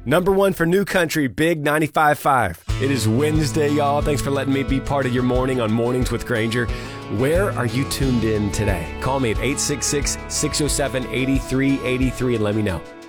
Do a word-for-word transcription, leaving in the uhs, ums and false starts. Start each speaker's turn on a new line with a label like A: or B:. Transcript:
A: Number one for New Country, Big ninety-five point five. It is Wednesday, y'all. Thanks for letting me be part of your morning on Mornings with Granger. Where are you tuned in today? Call me at eight six six, six oh seven, eight three eight three and let me know.